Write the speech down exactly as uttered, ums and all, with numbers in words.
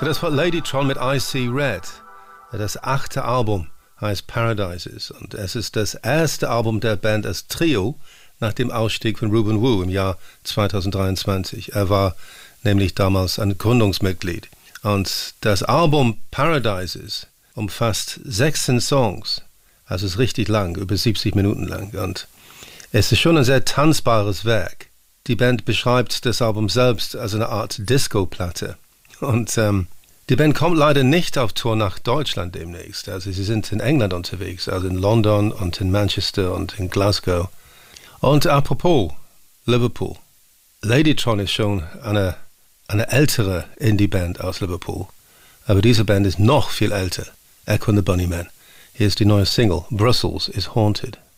Das war Ladytron mit I See Red. Das achte Album heißt Paradises und es ist das erste Album der Band als Trio nach dem Ausstieg von Ruben Wu im Jahr zweitausenddreiundzwanzig. Er war nämlich damals ein Gründungsmitglied. Und das Album Paradises umfasst sechzehn Songs. Also es ist richtig lang, über siebzig Minuten lang. Und es ist schon ein sehr tanzbares Werk. Die Band beschreibt das Album selbst als eine Art Disco-Platte. Und ähm, die Band kommt leider nicht auf Tour nach Deutschland demnächst. Also sie sind in England unterwegs, also in London und in Manchester und in Glasgow. Und apropos Liverpool. Ladytron ist schon eine, eine ältere Indie-Band aus Liverpool. Aber diese Band ist noch viel älter. Echo and the Bunnymen. Hier ist die neue Single, Brussels is Haunted.